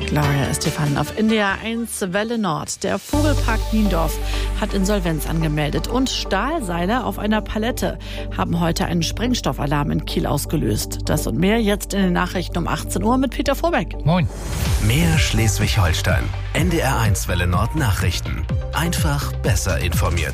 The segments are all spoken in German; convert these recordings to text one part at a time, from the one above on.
Gloria Estefan auf NDR 1 Welle Nord. Der Vogelpark Niendorf hat Insolvenz angemeldet und Stahlseile auf einer Palette haben heute einen Sprengstoffalarm in Kiel ausgelöst. Das und mehr jetzt in den Nachrichten um 18 Uhr mit Peter Vorbeck. Moin. Mehr Schleswig-Holstein. NDR 1 Welle Nord Nachrichten. Einfach besser informiert.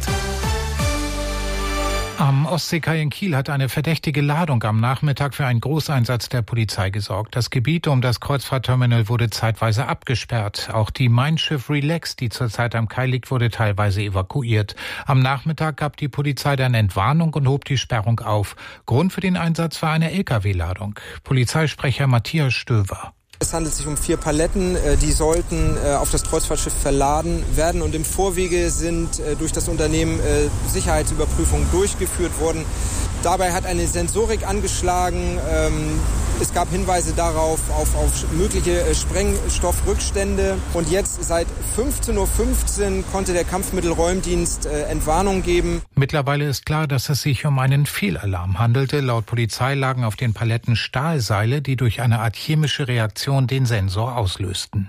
Am Ostseekai in Kiel hat eine verdächtige Ladung am Nachmittag für einen Großeinsatz der Polizei gesorgt. Das Gebiet um das Kreuzfahrtterminal wurde zeitweise abgesperrt. Auch die Mein Schiff Relax, die zurzeit am Kai liegt, wurde teilweise evakuiert. Am Nachmittag gab die Polizei dann Entwarnung und hob die Sperrung auf. Grund für den Einsatz war eine Lkw-Ladung. Polizeisprecher Matthias Stöver. Es handelt sich um 4 Paletten, die sollten auf das Kreuzfahrtschiff verladen werden und im Vorwege sind durch das Unternehmen Sicherheitsüberprüfungen durchgeführt worden. Dabei hat eine Sensorik angeschlagen. Es gab Hinweise darauf auf mögliche Sprengstoffrückstände. Und jetzt seit 15:15 Uhr konnte der Kampfmittelräumdienst Entwarnung geben. Mittlerweile ist klar, dass es sich um einen Fehlalarm handelte. Laut Polizei lagen auf den Paletten Stahlseile, die durch eine Art chemische Reaktion den Sensor auslösten.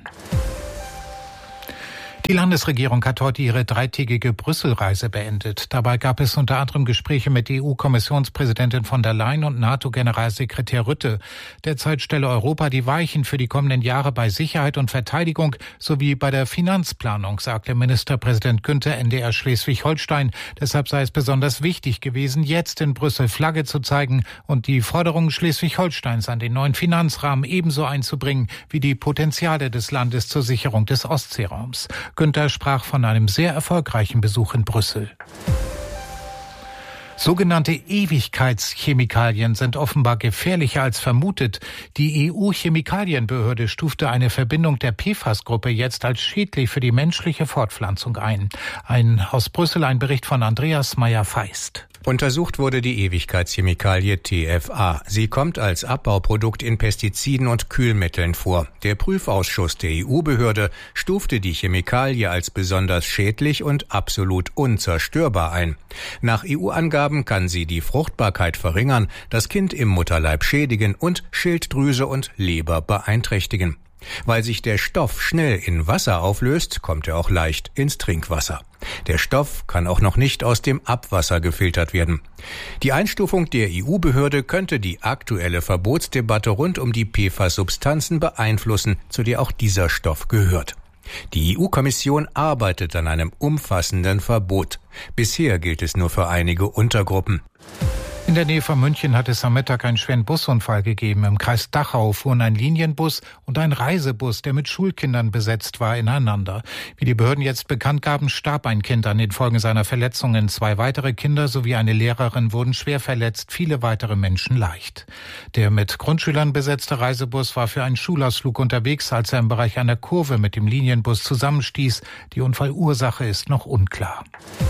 Die Landesregierung hat heute ihre 3-tägige Brüsselreise beendet. Dabei gab es unter anderem Gespräche mit EU-Kommissionspräsidentin von der Leyen und NATO-Generalsekretär Rutte. Derzeit stelle Europa die Weichen für die kommenden Jahre bei Sicherheit und Verteidigung sowie bei der Finanzplanung, sagte Ministerpräsident Günther NDR Schleswig-Holstein. Deshalb sei es besonders wichtig gewesen, jetzt in Brüssel Flagge zu zeigen und die Forderungen Schleswig-Holsteins an den neuen Finanzrahmen ebenso einzubringen wie die Potenziale des Landes zur Sicherung des Ostseeraums. Günther sprach von einem sehr erfolgreichen Besuch in Brüssel. Sogenannte Ewigkeitschemikalien sind offenbar gefährlicher als vermutet. Die EU-Chemikalienbehörde stufte eine Verbindung der PFAS-Gruppe jetzt als schädlich für die menschliche Fortpflanzung ein. Aus Brüssel ein Bericht von Andreas Meyer-Feist. Untersucht wurde die Ewigkeitschemikalie TFA. Sie kommt als Abbauprodukt in Pestiziden und Kühlmitteln vor. Der Prüfausschuss der EU-Behörde stufte die Chemikalie als besonders schädlich und absolut unzerstörbar ein. Nach EU-Angaben kann sie die Fruchtbarkeit verringern, das Kind im Mutterleib schädigen und Schilddrüse und Leber beeinträchtigen. Weil sich der Stoff schnell in Wasser auflöst, kommt er auch leicht ins Trinkwasser. Der Stoff kann auch noch nicht aus dem Abwasser gefiltert werden. Die Einstufung der EU-Behörde könnte die aktuelle Verbotsdebatte rund um die PFAS-Substanzen beeinflussen, zu der auch dieser Stoff gehört. Die EU-Kommission arbeitet an einem umfassenden Verbot. Bisher gilt es nur für einige Untergruppen. In der Nähe von München hat es am Mittag einen schweren Busunfall gegeben. Im Kreis Dachau fuhren ein Linienbus und ein Reisebus, der mit Schulkindern besetzt war, ineinander. Wie die Behörden jetzt bekannt gaben, starb ein Kind an den Folgen seiner Verletzungen. 2 weitere Kinder sowie eine Lehrerin wurden schwer verletzt, viele weitere Menschen leicht. Der mit Grundschülern besetzte Reisebus war für einen Schulausflug unterwegs, als er im Bereich einer Kurve mit dem Linienbus zusammenstieß. Die Unfallursache ist noch unklar.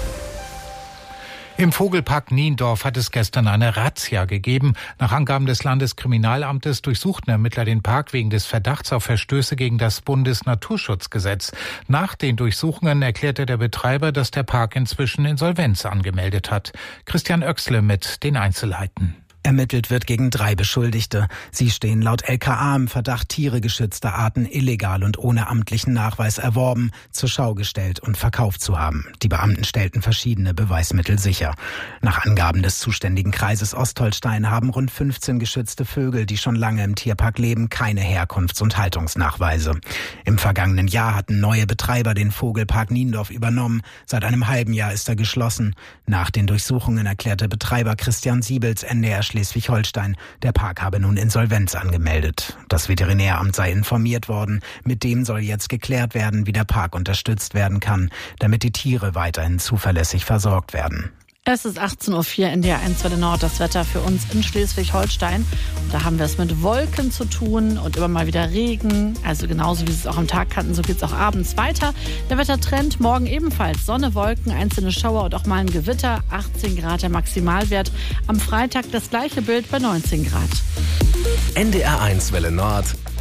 Im Vogelpark Niendorf hat es gestern eine Razzia gegeben. Nach Angaben des Landeskriminalamtes durchsuchten Ermittler den Park wegen des Verdachts auf Verstöße gegen das Bundesnaturschutzgesetz. Nach den Durchsuchungen erklärte der Betreiber, dass der Park inzwischen Insolvenz angemeldet hat. Christian Oechsle mit den Einzelheiten. Ermittelt wird gegen 3 Beschuldigte. Sie stehen laut LKA im Verdacht, Tiere geschützter Arten illegal und ohne amtlichen Nachweis erworben, zur Schau gestellt und verkauft zu haben. Die Beamten stellten verschiedene Beweismittel sicher. Nach Angaben des zuständigen Kreises Ostholstein haben rund 15 geschützte Vögel, die schon lange im Tierpark leben, keine Herkunfts- und Haltungsnachweise. Im vergangenen Jahr hatten neue Betreiber den Vogelpark Niendorf übernommen. Seit einem halben Jahr ist er geschlossen. Nach den Durchsuchungen erklärte Betreiber Christian Siebels NDR Schleswig-Holstein, der Park habe nun Insolvenz angemeldet. Das Veterinäramt sei informiert worden. Mit dem soll jetzt geklärt werden, wie der Park unterstützt werden kann, damit die Tiere weiterhin zuverlässig versorgt werden. Es ist 18:04 Uhr in der 1 Welle Nord, das Wetter für uns in Schleswig-Holstein. Und da haben wir es mit Wolken zu tun und immer mal wieder Regen. Also genauso wie Sie es auch am Tag kannten, so geht es auch abends weiter. Der Wettertrend morgen ebenfalls. Sonne, Wolken, einzelne Schauer und auch mal ein Gewitter. 18 Grad der Maximalwert. Am Freitag das gleiche Bild bei 19 Grad. NDR 1 Welle Nord.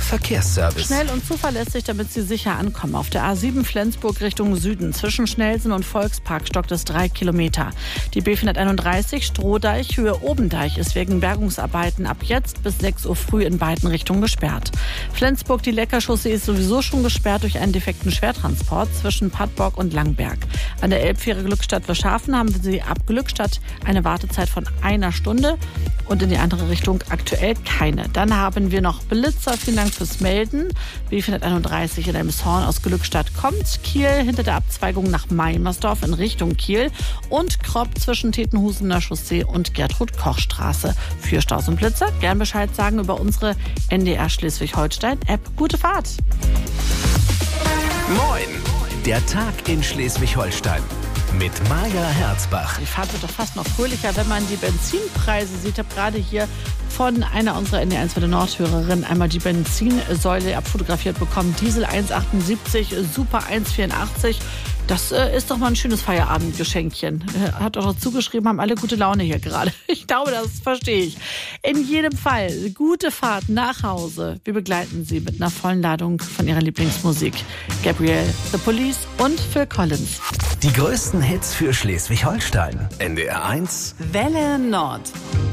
Verkehrsservice. Schnell und zuverlässig, damit Sie sicher ankommen. Auf der A7 Flensburg Richtung Süden. Zwischen Schnellsen und Volkspark stockt es 3 Kilometer. Die B431 Strohdeich Höhe Obendeich ist wegen Bergungsarbeiten ab jetzt bis 6 Uhr früh in beiden Richtungen gesperrt. Flensburg, die Leckerchaussee ist sowieso schon gesperrt durch einen defekten Schwertransport zwischen Pattbock und Langberg. An der Elbfähre Glückstadt-Wirschhafen haben Sie ab Glückstadt eine Wartezeit von 1 Stunde und in die andere Richtung aktuell keine. Dann haben wir noch Blitzer. Vielen Dank fürs Melden. B431 in Elmshorn aus Glückstadt kommt. Kiel hinter der Abzweigung nach Meimersdorf in Richtung Kiel. Und Kropp zwischen Tetenhusener Chaussee und Gertrud-Koch-Straße. Für Staus und Blitzer gern Bescheid sagen über unsere NDR Schleswig-Holstein-App. Gute Fahrt! Moin! Der Tag in Schleswig-Holstein. Mit Maja Herzbach. Die Fahrt wird doch fast noch fröhlicher, wenn man die Benzinpreise sieht. Ich habe gerade hier von einer unserer NDR1 Welle Nord-Hörerinnen einmal die Benzinsäule abfotografiert bekommen. Diesel 1,78, Super 1,84. Das ist doch mal ein schönes Feierabendgeschenkchen. Hat doch zugeschrieben, haben alle gute Laune hier gerade. Ich glaube, das verstehe ich. In jedem Fall, gute Fahrt nach Hause. Wir begleiten Sie mit einer vollen Ladung von Ihrer Lieblingsmusik. Gabrielle, The Police und Phil Collins. Die größten Hits für Schleswig-Holstein. NDR 1 Welle Nord.